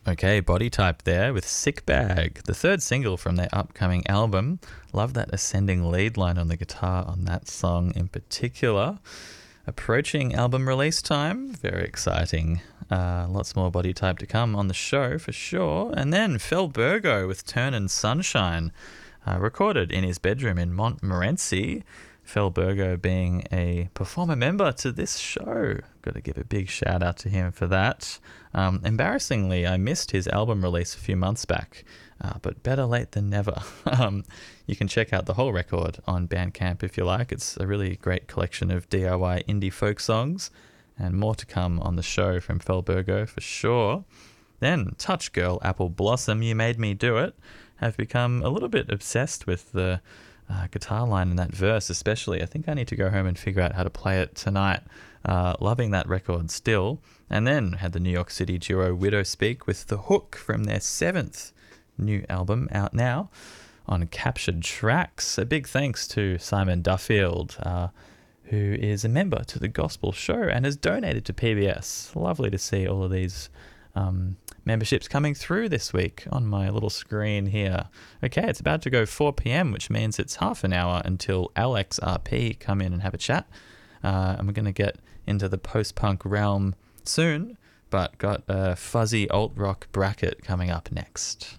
Okay, Body Type there with Sick Bag, the third single from their upcoming album. Love that ascending lead line on the guitar on that song in particular. Approaching album release time, very exciting. Lots more Body Type to come on the show for sure. And then Phil Burgo with Turn and Sunshine, recorded in his bedroom in Montmorency. Phil Burgo being a performer member to this show. Got to give a big shout out to him for that. Embarrassingly, I missed his album release a few months back, but better late than never. You can check out the whole record on Bandcamp if you like. It's a really great collection of DIY indie folk songs, and more to come on the show from Phil Burgo for sure. Then Touch Girl Apple Blossom, You Made Me Do It, have become a little bit obsessed with the guitar line in that verse especially. I think I need to go home and figure out how to play it tonight. Loving that record still. And then had the New York City duo Widow Speak with The Hook from their 7th new album out now on Captured Tracks. A big thanks to Simon Duffield, who is a member to the Gospel Show and has donated to PBS. Lovely to see all of these memberships coming through this week on my little screen here. Okay, it's about to go 4 p.m, which means it's half an hour until LXRP come in and have a chat. And we're going to get into the post-punk realm soon, but got a fuzzy alt-rock bracket coming up next.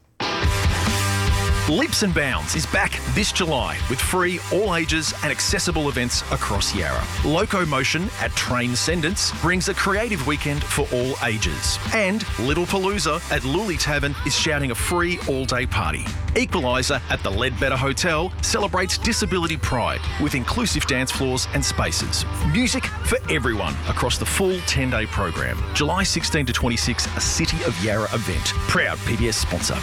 Leaps and Bounds is back this July with free, all ages and accessible events across Yarra. Locomotion at Train Sendents brings a creative weekend for all ages. And Little Palooza at Luli Tavern is shouting a free all-day party. Equaliser at the Leadbetter Hotel celebrates disability pride with inclusive dance floors and spaces. Music for everyone across the full 10-day program. July 16 to 26, a City of Yarra event. Proud PBS sponsor.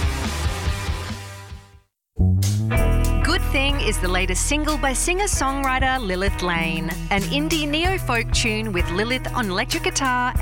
Good Thing is the latest single by singer-songwriter Lilith Lane, an indie neo-folk tune with Lilith on electric guitar